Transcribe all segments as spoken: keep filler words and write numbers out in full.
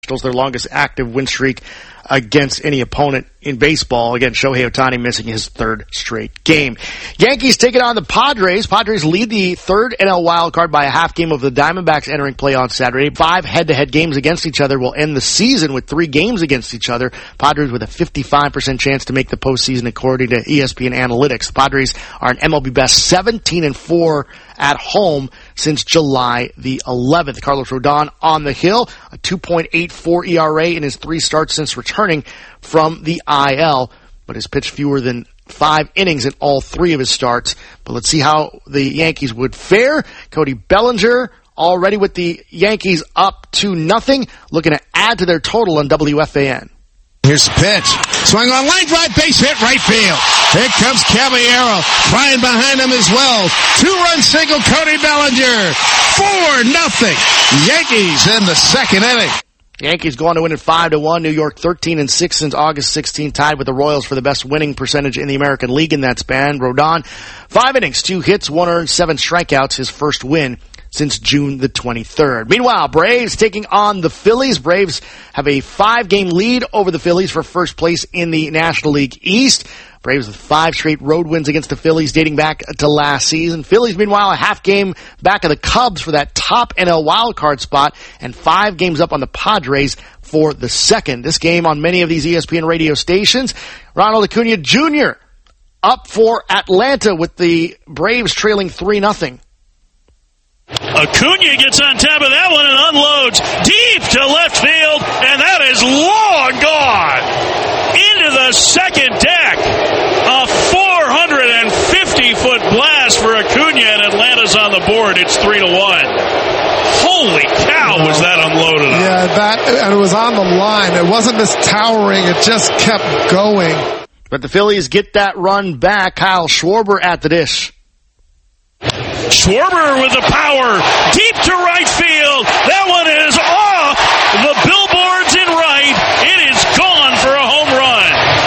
their longest active win streak against any opponent in baseball. Again, Shohei Ohtani missing his third straight game. Yankees taking on the Padres. Padres lead the third N L wildcard by a half game over the Diamondbacks entering play on Saturday. Five head-to-head games against each other will end the season with three games against each other. Padres with a fifty-five percent chance to make the postseason according to E S P N Analytics. The Padres are an M L B best seventeen and four at home since July the eleventh. Carlos Rodon on the hill, a two point eight four E R A in his three starts since returning from the I L, but has pitched fewer than five innings in all three of his starts. But let's see how the Yankees would fare. Cody Bellinger already with the Yankees up to nothing, looking to add to their total on W F A N. Here's the pitch. Swung on line drive, base hit, right field. Here comes Caballero, flying behind him as well. Two-run single, Cody Bellinger. Four nothing. Yankees in the second inning. Yankees going to win at five to one. New York thirteen and six since August sixteenth, tied with the Royals for the best winning percentage in the American League in that span. Rodon, five innings, two hits, one earned, seven strikeouts, his first win since June the twenty-third. Meanwhile, Braves taking on the Phillies. Braves have a five-game lead over the Phillies for first place in the National League East. Braves with five straight road wins against the Phillies dating back to last season. Phillies, meanwhile, a half game back of the Cubs for that top N L wildcard spot and five games up on the Padres for the second. This game on many of these E S P N radio stations. Ronald Acuna Junior up for Atlanta with the Braves trailing three nothing. Acuna gets on top of that one and unloads deep to left field, and that is long gone into the second deck. A four hundred fifty foot blast for Acuna, and Atlanta's on the board. It's three to one. Holy cow, was that unloaded on? Yeah, that, and it was on the line. It wasn't this towering. It just kept going. But the Phillies get that run back. Kyle Schwarber at the dish. Schwarber with the power, deep to right field. That one is off the billboards in right. It is gone for a home run.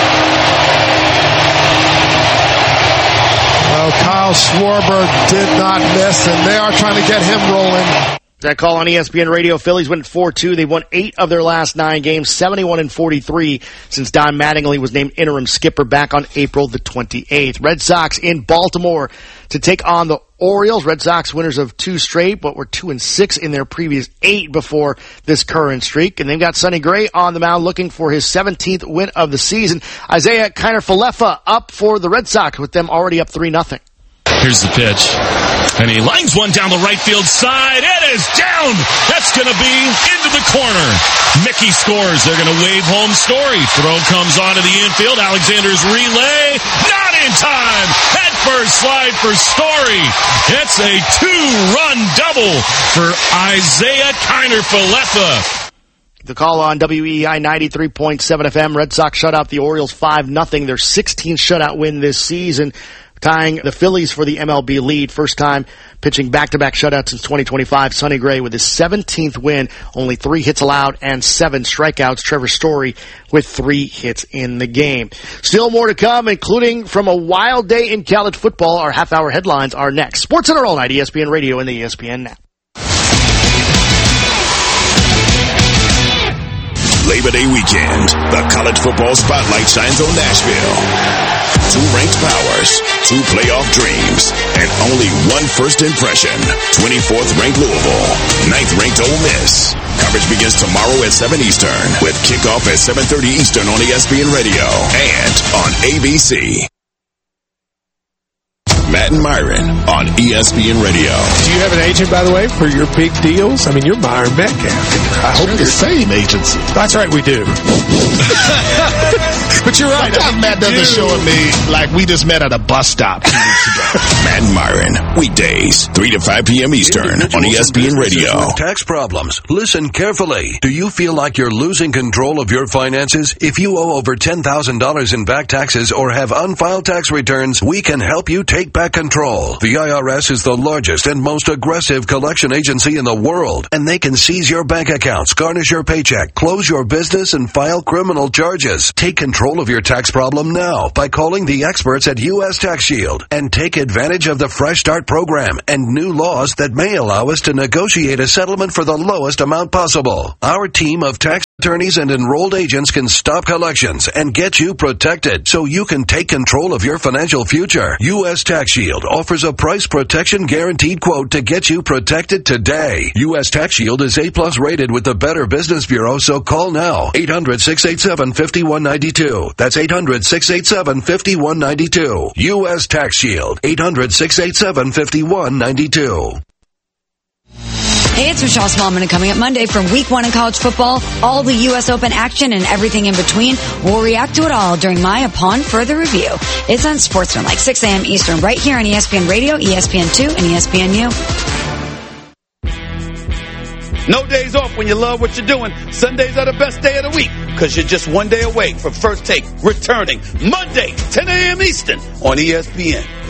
Well, Kyle Schwarber did not miss, and they are trying to get him rolling. That call on E S P N Radio. Phillies win four two. They've won eight of their last nine games, seventy-one and forty-three since Don Mattingly was named interim skipper back on April the twenty-eighth. Red Sox in Baltimore to take on the Orioles. Red Sox winners of two straight, but were two and six in their previous eight before this current streak. And they've got Sonny Gray on the mound looking for his seventeenth win of the season. Isaiah Kiner-Falefa up for the Red Sox with them already up three nothing. Here's the pitch. And he lines one down the right field side. It is down. That's going to be into the corner. Mickey scores. They're going to wave home Story. Throw comes onto the infield. Alexander's relay. Not in time. Head first slide for Story. It's a two-run double for Isaiah Kiner-Falefa. The call on W E I ninety-three point seven F M. Red Sox shut out the Orioles five nothing. Their sixteenth shutout win this season, tying the Phillies for the M L B lead. First time pitching back-to-back shutouts since twenty twenty-five. Sonny Gray with his seventeenth win, only three hits allowed and seven strikeouts. Trevor Story with three hits in the game. Still more to come, including from a wild day in college football. Our half-hour headlines are next. Sports Center all night, E S P N Radio and the E S P N app. Labor Day weekend, the college football spotlight shines on Nashville. Two ranked powers, two playoff dreams, and only one first impression. twenty-fourth ranked Louisville, ninth ranked Ole Miss. Coverage begins tomorrow at seven Eastern with kickoff at seven thirty Eastern on E S P N Radio and on A B C. Matt and Myron on E S P N Radio. Do you have an agent, by the way, for your big deals? I mean, you're Myron Metcalf. I hope the same agency. That's right, we do. But you're right. Sometimes Matt doesn't do. show me like we just met at a bus stop two weeks ago. Matt and Myron, weekdays, three to five p.m. Eastern on E S P N Radio. With tax problems. Listen carefully. Do you feel like you're losing control of your finances? If you owe over ten thousand dollars in back taxes or have unfiled tax returns, we can help you take back control. The I R S is the largest and most aggressive collection agency in the world, and they can seize your bank accounts, garnish your paycheck, close your business, and file criminal charges. Take control of your tax problem now by calling the experts at U S Tax Shield and take advantage of the Fresh Start program and new laws that may allow us to negotiate a settlement for the lowest amount possible. Our team of tax Attorneys and enrolled agents can stop collections and get you protected so you can take control of your financial future. U S Tax Shield offers a price protection guaranteed quote to get you protected today. U S Tax Shield is A plus rated with the Better Business Bureau, so call now. eight hundred, six eight seven, five one nine two. That's eight hundred, six eight seven, five one nine two. U S Tax Shield. eight hundred, six eight seven, five one nine two. Hey, it's Michelle Smallman, and coming up Monday from week one in college football, all the U S Open action and everything in between. We'll react to it all during my Upon Further Review. It's on Sportsman, like six a.m. Eastern, right here on E S P N Radio, E S P N two, and E S P N U. No days off when you love what you're doing. Sundays are the best day of the week because you're just one day away from First Take returning Monday, ten a.m. Eastern on E S P N.